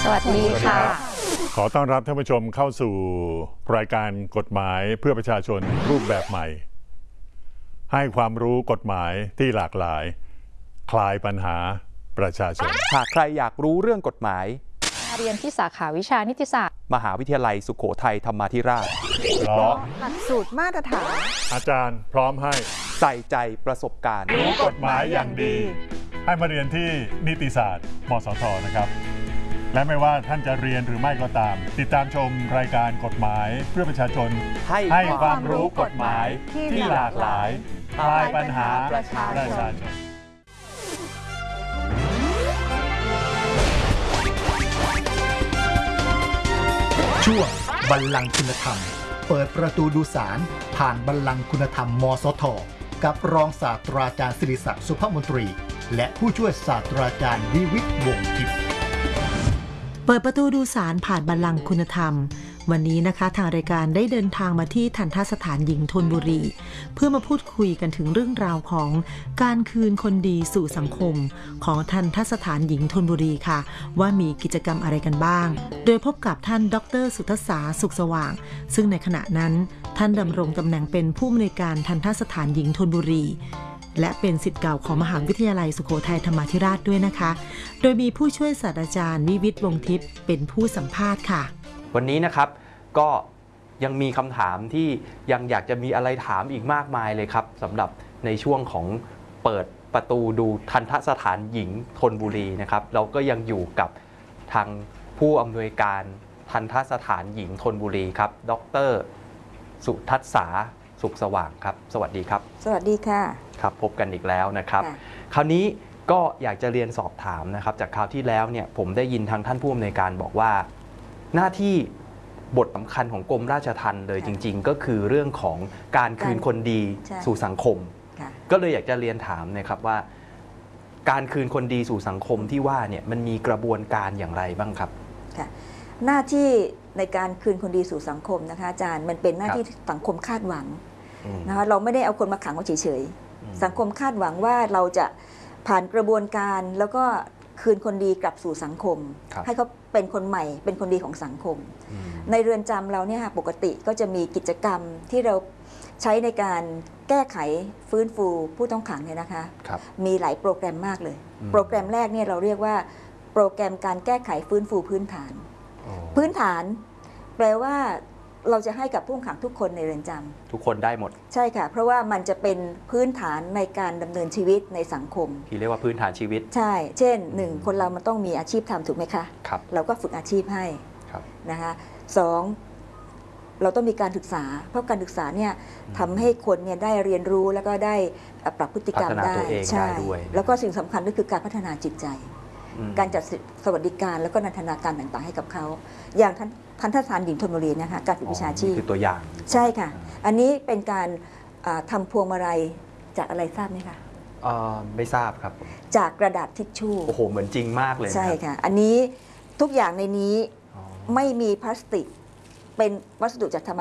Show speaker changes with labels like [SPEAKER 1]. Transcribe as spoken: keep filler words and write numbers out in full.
[SPEAKER 1] วัสดีค่ะ
[SPEAKER 2] ขอต้อนรับท่านผู้ชมเข้าสู่รายการกฎหมายเพื่อประชาชนรูปแบบใหม่ให้ความรู้กฎหมายที่หลากหลายคลายปัญหาประชาชน
[SPEAKER 3] หากใครอยากรู้เรื่องกฎหมาย
[SPEAKER 1] เรียนที่สาขาวิชานิติศาสตร์
[SPEAKER 3] มหาวิทยาลัยสุโขทัยธรรมาธิราช
[SPEAKER 2] เพราะ
[SPEAKER 4] หลักสูตรมาตรฐาน
[SPEAKER 2] อาจารย์พร้อมให้
[SPEAKER 3] ใส่ใจประสบการณ์
[SPEAKER 2] รู้กฎหมายอย่างดีให้มาเรียนที่นิติศาสตร์มสทนะครับและไม่ว่าท่านจะเรียนหรือไม่ก็ตามติดตามชมรายการกฎหมายเพื่อประชาชนให้ให้ความรู้กฎหมายที่หลากหลายคลายปัญหาประชาชน
[SPEAKER 5] ช่วงบัลลังก์คุณธรรมเปิดประตูดูศาลผ่านบัลลังก์คุณธรรมมสทกับรองศาสตราจารย์ศิริศักดิ์สุภมนตรีและผู้ช่วยศาสตราจารย์วิวิตรวงศ์ทิพย์
[SPEAKER 6] เปิดประตูดูศาลผ่านบัลลังก์คุณธรรมวันนี้นะคะทางรายการได้เดินทางมาที่ทัณฑสถานหญิงธนบุรีเพื่อมาพูดคุยกันถึงเรื่องราวของการคืนคนดีสู่สังคมของทัณฑสถานหญิงธนบุรีค่ะว่ามีกิจกรรมอะไรกันบ้างโดยพบกับท่านดร.สุทัศษาสุขสว่างซึ่งในขณะนั้นท่านดำรงตำแหน่งเป็นผู้อำนวยการทัณฑสถานหญิงธนบุรีและเป็นศิษย์เก่าของมหาวิทยาลัยสุโขทัยธรรมาธิราชด้วยนะคะโดยมีผู้ช่วยศาสตราจารย์วิวิตรวงศ์ทิพย์เป็นผู้สัมภาษณ์ค่ะ
[SPEAKER 3] วันนี้นะครับก็ยังมีคำถามที่ยังอยากจะมีอะไรถามอีกมากมายเลยครับสำหรับในช่วงของเปิดประตูดูทัณฑสถานหญิงธนบุรีนะครับเราก็ยังอยู่กับทางผู้อำนวยการทัณฑสถานหญิงธนบุรีครับดร.สุทัศษาสุขสว่างครับสวัสดีครับ
[SPEAKER 4] สวัสดีค่ะ
[SPEAKER 3] ครับพบกันอีกแล้วนะครับคราวนี้ก็อยากจะเรียนสอบถามนะครับจากคราวที่แล้วเนี่ยผมได้ยินทางท่านผู้อำนวยการบอกว่าหน้าที่บทสำคัญของกรมราชทัณฑ์เลยจริงๆก็คือเรื่องของการคืนคนดีสู่สังคมก็เลยอยากจะเรียนถามนะครับว่าการคืนคนดีสู่สังคมที่ว่าเนี่ยมันมีกระบวนการอย่างไรบ้างครับ
[SPEAKER 4] ค่ะหน้าที่ในการคืนคนดีสู่สังคมนะคะอาจารย์มันเป็นหน้าที่สังคมคาดหวังนะคะเราไม่ได้เอาคนมาขังไว้เฉยๆสังคมคาดหวังว่าเราจะผ่านกระบวนการแล้วก็คืนคนดีกลับสู่สังคมให้เขาเป็นคนใหม่เป็นคนดีของสังคมในเรือนจำเราเนี่ยปกติก็จะมีกิจกรรมที่เราใช้ในการแก้ไขฟื้นฟูผู้ต้องขังเนี่ยนะคะมีหลายโปรแกรมมากเลยโปรแกรมแรกเนี่ยเราเรียกว่าโปรแกรมการแก้ไขฟื้นฟูพื้นฐานพื้นฐานแปลว่าเราจะให้กับผู้ต้องขังทุกคนในเรือนจำ
[SPEAKER 3] ทุกคนได้หมด
[SPEAKER 4] ใช่ค่ะเพราะว่ามันจะเป็นพื้นฐานในการดำเนินชีวิตในสังคม
[SPEAKER 3] ที่เรียกว่าพื้นฐานชีวิต
[SPEAKER 4] ใช่เช่นหนึ่งคนเรามันต้องมีอาชีพทำถูกไหมคะ
[SPEAKER 3] ครับ
[SPEAKER 4] เราก็ฝึกอาชีพให้นะคะสองเราต้องมีการศึกษาเพราะการศึกษาเนี่ยทำให้คนเนี่ยได้เรียนรู้แล้วก็ได้ปรับพฤติกรรมได้
[SPEAKER 3] ใช่
[SPEAKER 4] แล้วก็สิ่งสำคัญก็คือการพัฒนาจิตใจการจัดสวัสดิการแล้วก็นันทนาการต่างๆให้กับเขาอย่างทัณฑสถานหญิงธนบุรีนะคะการฝึกวิชาชีพ
[SPEAKER 3] คือตัวอย่าง
[SPEAKER 4] ใช่ค่ะอันนี้เป็นการทำพวงมาลัยจากอะไรทราบไหมคะ
[SPEAKER 3] ไม่ทราบครับ
[SPEAKER 4] จากกระดาษทิชชู่
[SPEAKER 3] โอ้โหเหมือนจริงมากเลย
[SPEAKER 4] ใช่ค่ะอันนี้ทุกอย่างในนี้ไม่มีพลาสติกเป็นวัสดุจากธรรม